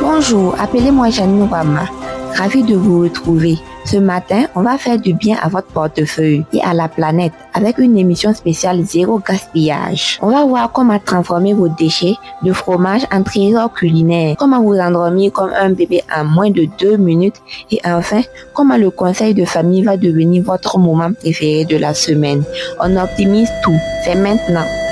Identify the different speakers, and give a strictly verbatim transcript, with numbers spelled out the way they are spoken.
Speaker 1: Bonjour, appelez-moi Janine Ouama. Ravi de vous retrouver. Ce matin, on va faire du bien à votre portefeuille et à la planète avec une émission spéciale Zéro Gaspillage. On va voir comment transformer vos déchets de fromage en trésor culinaire, comment vous endormir comme un bébé en moins de deux minutes et enfin, comment le conseil de famille va devenir votre moment préféré de la semaine. On optimise tout. C'est maintenant.